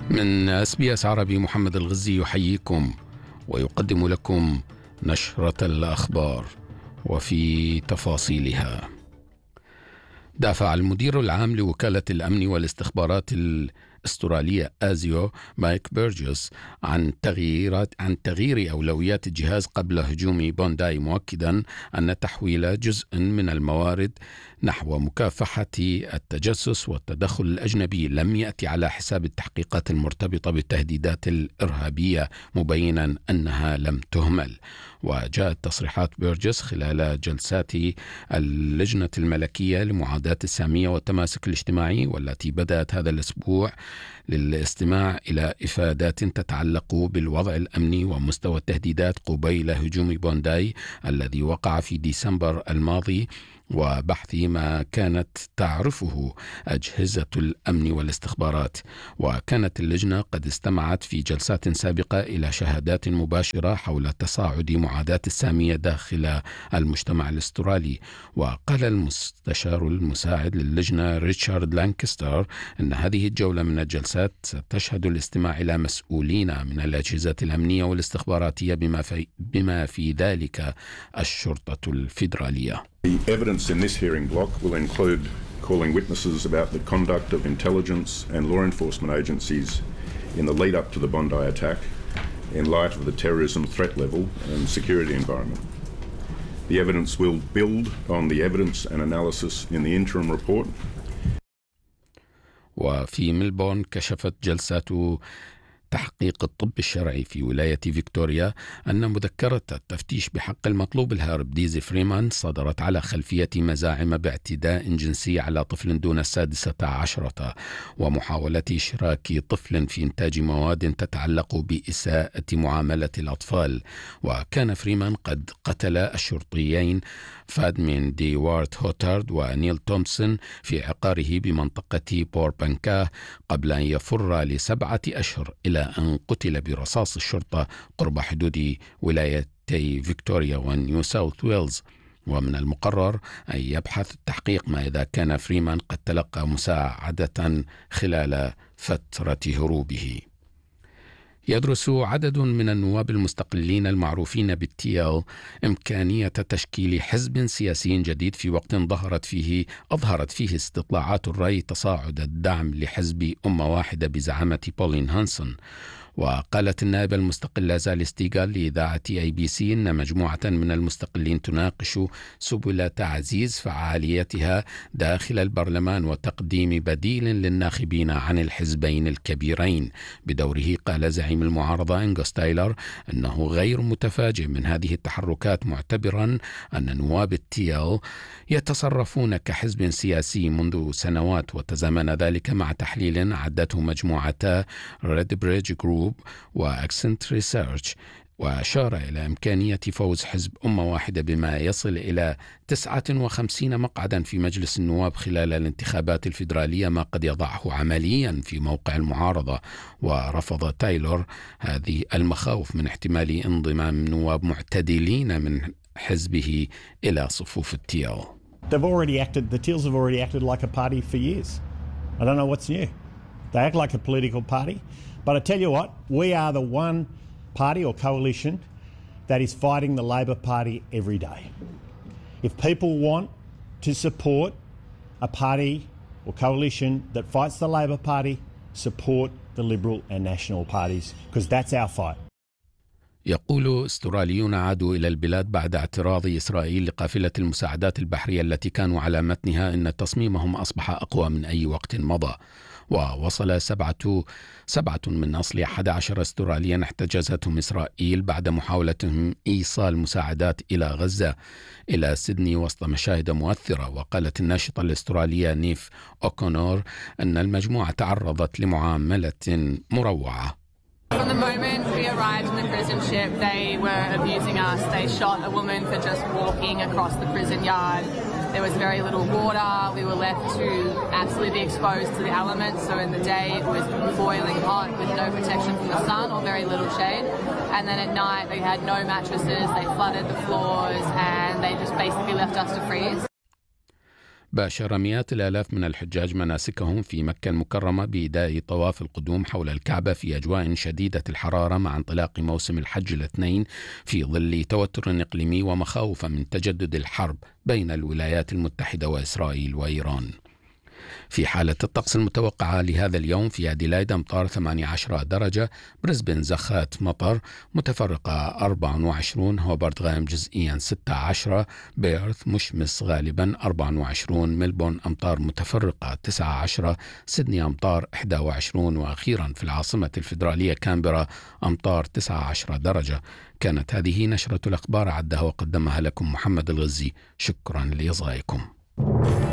من SBS عربي محمد الغزي يحييكم ويقدم لكم نشرة الأخبار وفي تفاصيلها. دافع المدير العام لوكالة الأمن والاستخبارات الأسترالية آزيو مايك بيرجس عن تغيير أولويات الجهاز قبل هجوم بونداي، مؤكدا أن تحويل جزء من الموارد نحو مكافحة التجسس والتدخل الأجنبي لم يأتي على حساب التحقيقات المرتبطة بالتهديدات الإرهابية، مبينا أنها لم تهمل. وجاءت تصريحات بيرجس خلال جلسات اللجنة الملكية لمعاداة السامية والتماسك الاجتماعي، والتي بدأت هذا الأسبوع للاستماع إلى إفادات تتعلق بالوضع الأمني ومستوى التهديدات قبيل هجوم بونداي الذي وقع في ديسمبر الماضي، وبحث ما كانت تعرفه أجهزة الأمن والاستخبارات. وكانت اللجنة قد استمعت في جلسات سابقة إلى شهادات مباشرة حول تصاعد معاداة السامية داخل المجتمع الأسترالي. وقال المستشار المساعد للجنة ريتشارد لانكستر أن هذه الجولة من الجلسات ستشهد الاستماع إلى مسؤولين من الأجهزة الأمنية والاستخباراتية بما في ذلك الشرطة الفيدرالية. The evidence in this hearing block will include calling witnesses about the conduct of intelligence and law enforcement agencies in the lead up to the Bondi attack in light of the terrorism threat level and security environment. The evidence will build on the evidence and analysis in the interim report. وفي ملبورن كشفت جلسة تحقيق الطب الشرعي في ولاية فيكتوريا أن مذكرة التفتيش بحق المطلوب الهارب ديزي فريمان صدرت على خلفية مزاعم باعتداء جنسي على طفل دون 16 ومحاولة إشراك طفل في إنتاج مواد تتعلق بإساءة معاملة الأطفال. وكان فريمان قد قتل الشرطيين فادمين دي وارت هوتارد ونيل تومسون في عقاره بمنطقة بوربانكا قبل أن يفر ل7 أشهر إلى أن قتل برصاص الشرطة قرب حدود ولايتي فيكتوريا ونيو ساوث ويلز. ومن المقرر أن يبحث التحقيق ما إذا كان فريمان قد تلقى مساعدة خلال فترة هروبه. يدرس عدد من النواب المستقلين المعروفين بالتيال إمكانية تشكيل حزب سياسي جديد في وقت أظهرت فيه استطلاعات الرأي تصاعد الدعم لحزب أمة واحدة بزعامة بولين هانسون. وقالت النائبة المستقلة زالي ستيغال لإذاعة ABC إن مجموعة من المستقلين تناقش سبل تعزيز فعاليتها داخل البرلمان وتقديم بديل للناخبين عن الحزبين الكبيرين. بدوره قال زعيم المعارضة إنغوس تايلر أنه غير متفاجئ من هذه التحركات، معتبرا أن نواب التيال يتصرفون كحزب سياسي منذ سنوات، وتزامن ذلك مع تحليل عدته مجموعة ريد بريدج جروب وأكسنت ريسيرش، وأشار إلى إمكانية فوز حزب أمة واحدة بما يصل إلى 59 مقعدا في مجلس النواب خلال الانتخابات الفيدرالية، ما قد يضعه عمليا في موقع المعارضة. ورفض تايلور هذه المخاوف من احتمال انضمام نواب معتدلين من حزبه إلى صفوف التيال. The Teals have already acted like a party for years. I don't know what's new. They act like a political party. But I tell you what, we are the one party or coalition that is fighting the Labor Party every day. If people want to support a party or coalition that fights the Labor Party, support the Liberal and National parties, because that's our fight. يقول استراليون عادوا إلى البلاد بعد اعتراض إسرائيل لقافلة المساعدات البحرية التي كانوا على متنها أن تصميمهم أصبح أقوى من أي وقت مضى. ووصل سبعة من أصل 11 استراليا احتجزتهم إسرائيل بعد محاولتهم إيصال مساعدات إلى غزة إلى سيدني وسط مشاهد مؤثرة. وقالت الناشطة الأسترالية نيف أوكونور أن المجموعة تعرضت لمعاملة مروعة. From the moment we arrived in the prison ship, they were abusing us. They shot a woman for just walking across the prison yard. There was very little water. We were left to absolutely be exposed to the elements. So in the day it was boiling hot with no protection from the sun or very little shade. And then at night they had no mattresses. They flooded the floors and they just basically left us to freeze. باشر مئات الآلاف من الحجاج مناسكهم في مكة المكرمة بإداء طواف القدوم حول الكعبة في أجواء شديدة الحرارة مع انطلاق موسم الحج الاثنين في ظل توتر إقليمي ومخاوف من تجدد الحرب بين الولايات المتحدة وإسرائيل وإيران. في حالة الطقس المتوقعة لهذا اليوم في أديلايد أمطار 18 درجة، بريسبن زخات مطر متفرقة 24، هوبارت غائم جزئيا 16، بيرث مشمس غالبا 24، ملبورن أمطار متفرقة 19، سيدني أمطار 21، وأخيرا في العاصمة الفيدرالية كامبرا أمطار 19 درجة. كانت هذه نشرة الأخبار، عدها وقدمها لكم محمد الغزي. شكرا لإصغائكم.